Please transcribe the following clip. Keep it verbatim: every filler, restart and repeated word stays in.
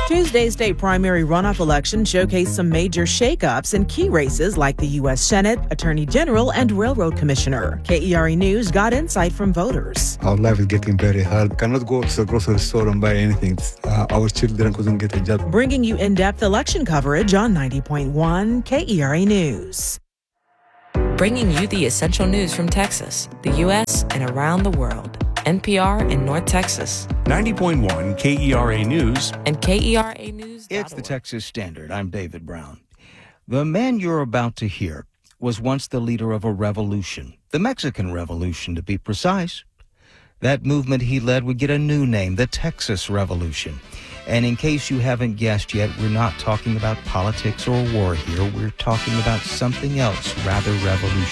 Tuesday's state primary runoff election showcased some major shakeups in key races like the U S Senate, Attorney General, and Railroad Commissioner. K E R A News got insight from voters. Our life is getting very hard. Cannot go to the grocery store and buy anything. Uh, our children couldn't get a job. Bringing you in-depth election coverage on ninety point one K E R A News. Bringing you the essential news from Texas, the U S, and around the world. N P R in North Texas. ninety point one K E R A News. And K E R A News. It's the Texas Standard. I'm David Brown. The man you're about to hear was once the leader of a revolution, the Mexican Revolution to be precise. That movement he led would get a new name, the Texas Revolution. And in case you haven't guessed yet, we're not talking about politics or war here. We're talking about something else rather revolutionary.